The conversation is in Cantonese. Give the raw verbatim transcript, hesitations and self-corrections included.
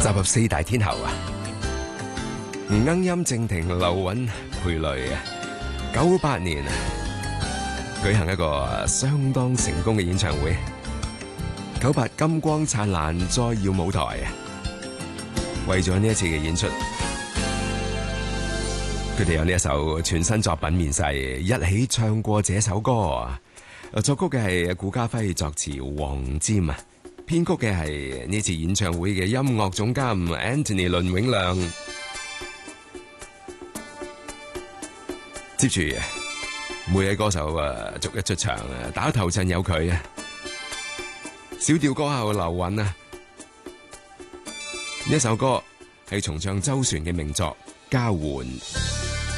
踏入四大天后啊，鶯音、靜婷、劉韻、佩蕾啊，九八年啊舉行一個相當成功嘅演唱會，九八金光燦爛再耀舞台啊！為咗呢一次嘅演出，佢哋有呢一首全新作品面世，一起唱過這首歌啊！作曲嘅係顧嘉輝，作詞黃霑啊，編曲嘅係呢次演唱會嘅音樂總監 Anthony 倫永亮。接住每位歌手啊逐一出場啊，打頭陣有佢啊，小調歌后劉韻啊，呢一首歌係重唱周璇嘅名作《交換》。